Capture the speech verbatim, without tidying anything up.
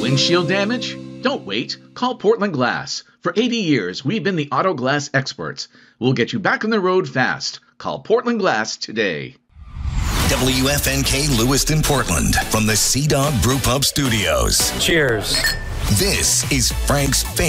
Windshield damage? Don't wait. Call Portland Glass. For eighty years, we've been the auto glass experts. We'll get you back on the road fast. Call Portland Glass today. W F N K Lewiston, Portland, from the Sea Dog Brew Pub Studios. Cheers. This is Frank's favorite.